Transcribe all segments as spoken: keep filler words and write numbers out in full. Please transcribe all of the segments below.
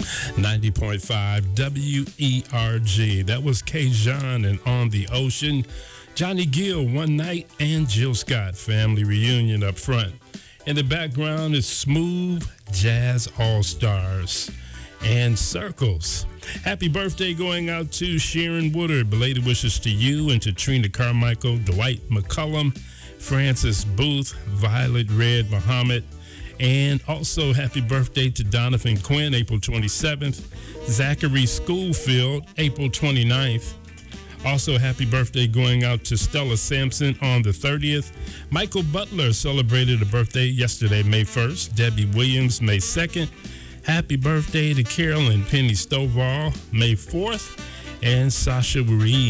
ninety point five W E R G. That was K-John and On the Ocean. Johnny Gill, One Night, and Jill Scott, family reunion up front. In the background is Smooth Jazz All-Stars and Circles. Happy birthday going out to Sharon Woodard. Belated wishes to you and to Trina Carmichael, Dwight McCullum, Francis Booth, Violet Red Muhammad. And also happy birthday to Donovan Quinn, April twenty-seventh. Zachary Schoolfield, April twenty-ninth. Also happy birthday going out to Stella Sampson on the thirtieth. Michael Butler celebrated a birthday yesterday, May first. Debbie Williams, May second. Happy birthday to Carolyn Penny Stovall, May fourth. And Sasha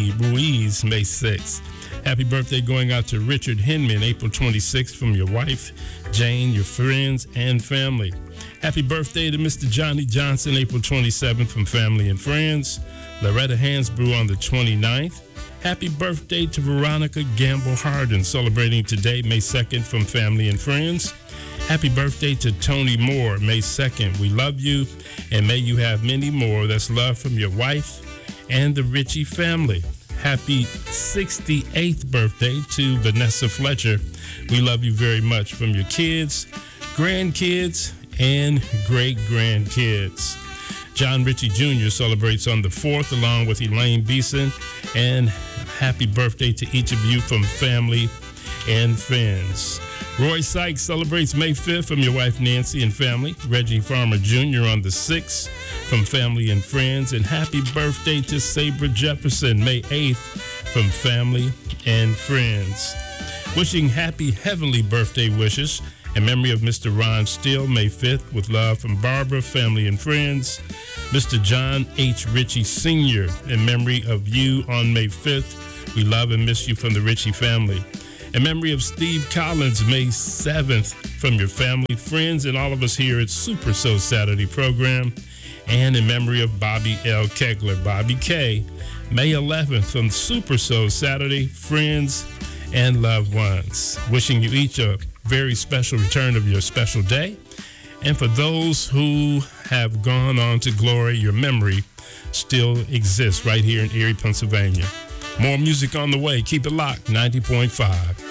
Ruiz, May sixth. Happy birthday going out to Richard Hinman, April twenty-sixth, from your wife, Jane, your friends, and family. Happy birthday to Mister Johnny Johnson, April twenty-seventh, from family and friends. Loretta Hansbrew on the twenty-ninth. Happy birthday to Veronica Gamble Harden, celebrating today, May second, from family and friends. Happy birthday to Tony Moore, May second. We love you, and may you have many more. That's love from your wife and the Ritchie family. Happy sixty-eighth birthday to Vanessa Fletcher. We love you very much, from your kids, grandkids, and great-grandkids. John Ritchie Junior celebrates on the fourth, along with Elaine Beeson. And happy birthday to each of you from family and friends. Roy Sykes celebrates May fifth from your wife Nancy and family. Reggie Farmer Junior on the sixth from family and friends. And happy birthday to Sabra Jefferson, May eighth, from family and friends. Wishing happy heavenly birthday wishes in memory of Mister Ron Steele, May fifth, with love from Barbara, family and friends. Mister John H. Ritchie Senior, in memory of you on May fifth. We love and miss you, from the Ritchie family. In memory of Steve Collins, May seventh, from your family, friends, and all of us here at Super Soul Saturday program. And in memory of Bobby L. Kegler, Bobby K., May eleventh, from Super Soul Saturday, friends and loved ones. Wishing you each a very special return of your special day. And for those who have gone on to glory, your memory still exists right here in Erie, Pennsylvania. More music on the way. Keep it locked, ninety point five.